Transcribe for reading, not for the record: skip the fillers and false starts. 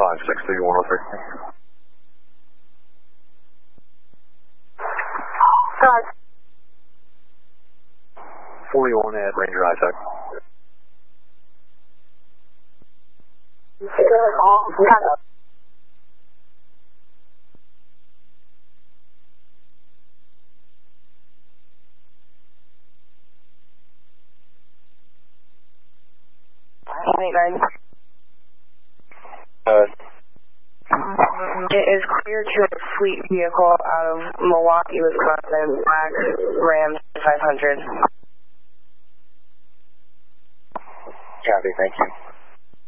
563-103. 41 at Ranger Isaac. It is clear to a fleet vehicle out of Milwaukee, Wisconsin, black Ram 500. Copy, thank you.